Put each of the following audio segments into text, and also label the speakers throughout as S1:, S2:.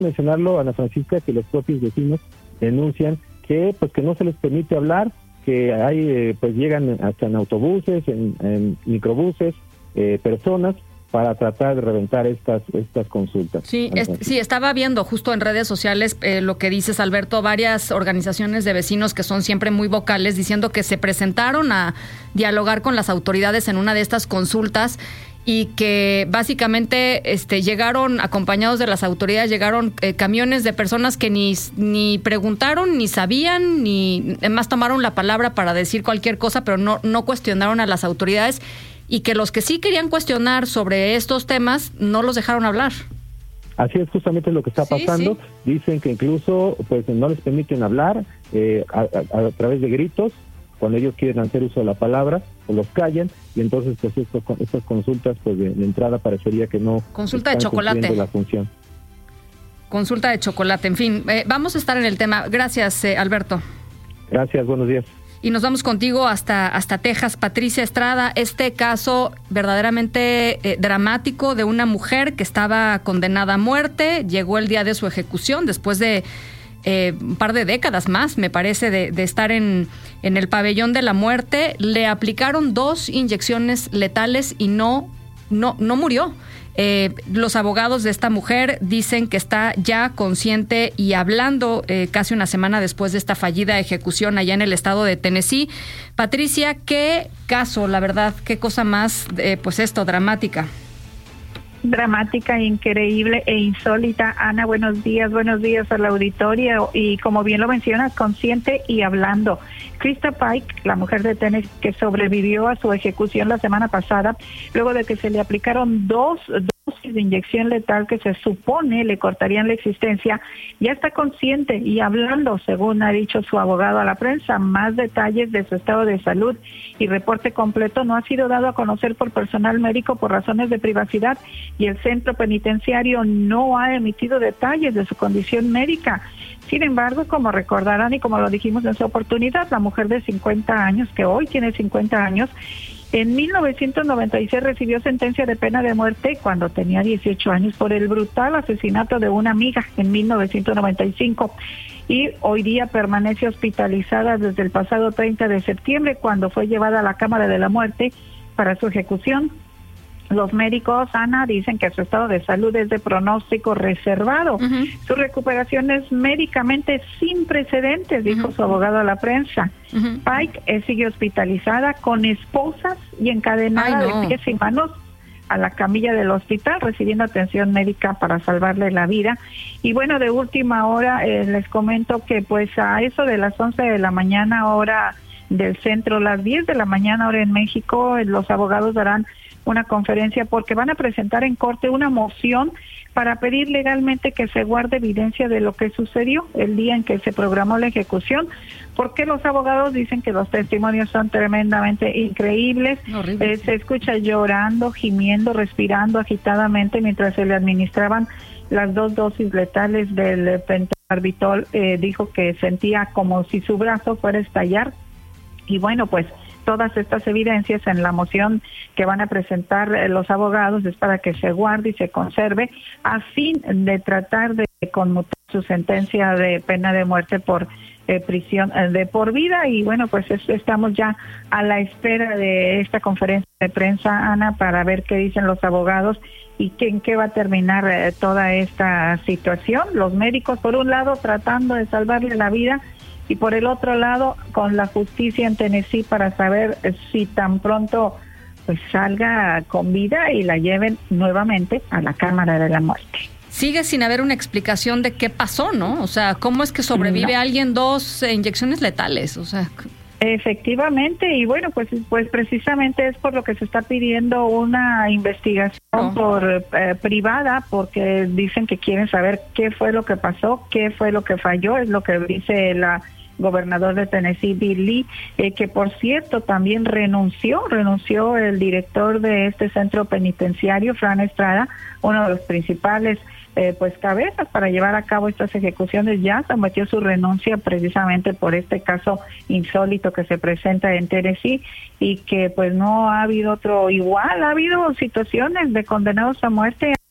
S1: mencionarlo, Ana Francisca, que los propios vecinos denuncian que pues que no se les permite hablar, que hay pues llegan hasta en autobuses, en microbuses, personas para tratar de reventar estas consultas.
S2: Sí, sí, estaba viendo justo en redes sociales lo que dices, Alberto, varias organizaciones de vecinos que son siempre muy vocales diciendo que se presentaron a dialogar con las autoridades en una de estas consultas y que básicamente llegaron acompañados de las autoridades, llegaron camiones de personas que ni preguntaron, ni sabían, ni además tomaron la palabra para decir cualquier cosa, pero no cuestionaron a las autoridades, y que los que sí querían cuestionar sobre estos temas no los dejaron hablar.
S1: Así es justamente lo que está pasando. Sí. Dicen que incluso pues no les permiten hablar a través de gritos. Cuando ellos quieren hacer uso de la palabra, o los callan, y entonces pues estas consultas pues de entrada parecería que no
S2: consulta de chocolate
S1: la función.
S2: Consulta de chocolate, en fin, vamos a estar en el tema. Gracias, Alberto.
S1: Gracias, buenos días.
S2: Y nos vamos contigo hasta Texas. Patricia Estrada, este caso verdaderamente dramático de una mujer que estaba condenada a muerte, llegó el día de su ejecución después de un par de décadas más, me parece, de estar en el pabellón de la muerte. Le aplicaron 2 inyecciones letales y no murió. Los abogados de esta mujer dicen que está ya consciente y hablando casi una semana después de esta fallida ejecución allá en el estado de Tennessee. Patricia, qué caso, la verdad, qué cosa más, dramática.
S3: Dramática, increíble e insólita. Ana, buenos días al auditorio, y como bien lo mencionas, consciente y hablando. Krista Pike, la mujer de Tennessee que sobrevivió a su ejecución la semana pasada, luego de que se le aplicaron 2 dosis de inyección letal que se supone le cortarían la existencia, ya está consciente y hablando, según ha dicho su abogado a la prensa. Más detalles de su estado de salud y reporte completo no ha sido dado a conocer por personal médico por razones de privacidad, y el centro penitenciario no ha emitido detalles de su condición médica. Sin embargo, como recordarán y como lo dijimos en su oportunidad, la mujer de 50 años, que hoy tiene 50 años, en 1996 recibió sentencia de pena de muerte cuando tenía 18 años por el brutal asesinato de una amiga en 1995. Y hoy día permanece hospitalizada desde el pasado 30 de septiembre, cuando fue llevada a la Cámara de la Muerte para su ejecución. Los médicos, Ana, dicen que su estado de salud es de pronóstico reservado. Uh-huh. Su recuperación es médicamente sin precedentes, dijo su abogado a la prensa. Uh-huh. Pike sigue hospitalizada con esposas y encadenada de pies y manos a la camilla del hospital, recibiendo atención médica para salvarle la vida. Y bueno, de última hora les comento que pues a eso de las 11 de la mañana hora del centro, las 10 de la mañana hora en México, los abogados darán una conferencia porque van a presentar en corte una moción para pedir legalmente que se guarde evidencia de lo que sucedió el día en que se programó la ejecución, porque los abogados dicen que los testimonios son tremendamente increíbles. Se escucha llorando, gimiendo, respirando agitadamente mientras se le administraban las 2 dosis letales del pentobarbital. Dijo que sentía como si su brazo fuera a estallar. Y bueno, pues todas estas evidencias en la moción que van a presentar los abogados es para que se guarde y se conserve a fin de tratar de conmutar su sentencia de pena de muerte por prisión de por vida. Y bueno, pues estamos ya a la espera de esta conferencia de prensa, Ana, para ver qué dicen los abogados y en qué va a terminar toda esta situación. Los médicos, por un lado, tratando de salvarle la vida, y por el otro lado, con la justicia en Tennessee para saber si tan pronto pues salga con vida y la lleven nuevamente a la Cámara de la Muerte.
S2: Sigue sin haber una explicación de qué pasó, ¿no? O sea, ¿cómo es que sobrevive alguien 2 inyecciones letales? O sea,
S3: efectivamente, y bueno, pues precisamente es por lo que se está pidiendo una investigación por privada, porque dicen que quieren saber qué fue lo que pasó, qué fue lo que falló, es lo que dice la gobernador de Tennessee, Bill Lee, que por cierto también renunció el director de este centro penitenciario, Fran Estrada, uno de los principales cabezas para llevar a cabo estas ejecuciones. Ya sometió su renuncia precisamente por este caso insólito que se presenta en Tennessee, y que pues no ha habido otro igual. Ha habido situaciones de condenados a muerte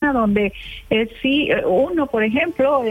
S3: donde sí, uno, por ejemplo,